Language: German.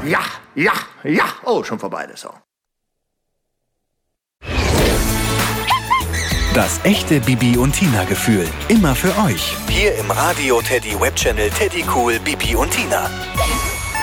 Ja, ja, ja. Oh, schon vorbei, der Song. Das echte Bibi und Tina Gefühl. Immer für euch. Hier im Radio Teddy Webchannel Teddy Cool Bibi und Tina.